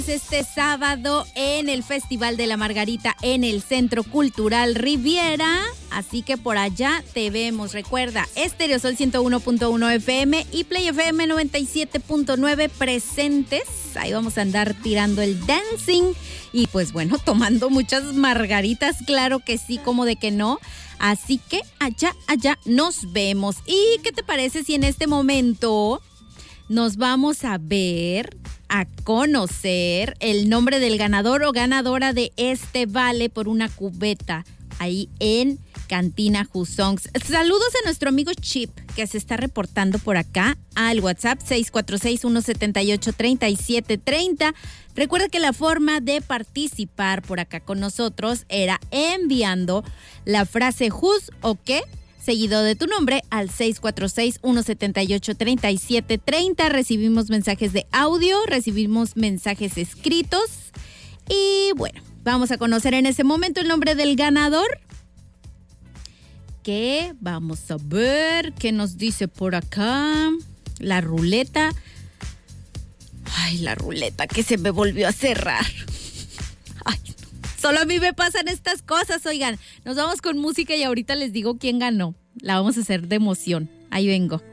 Este sábado en el Festival de la Margarita en el Centro Cultural Riviera, así que por allá te vemos. Recuerda, Estéreo Sol 101.1 FM y Play FM 97.9 presentes. Ahí vamos a andar tirando el dancing y pues bueno, tomando muchas margaritas, claro que sí, como de que no. Así que allá nos vemos. ¿Y qué te parece si en este momento nos vamos a ver, a conocer el nombre del ganador o ganadora de este vale por una cubeta ahí en Cantina Husongs? Saludos a nuestro amigo Chip, que se está reportando por acá al WhatsApp 646-178-3730. Recuerda que la forma de participar por acá con nosotros era enviando la frase Who's o qué, seguido de tu nombre al 646-178-3730. Recibimos mensajes de audio, recibimos mensajes escritos. Y bueno, vamos a conocer en ese momento el nombre del ganador. Que vamos a ver qué nos dice por acá. La ruleta. Ay, la ruleta que se me volvió a cerrar. Ay, no. Solo a mí me pasan estas cosas, oigan. Nos vamos con música y ahorita les digo quién ganó. La vamos a hacer de emoción. Ahí vengo.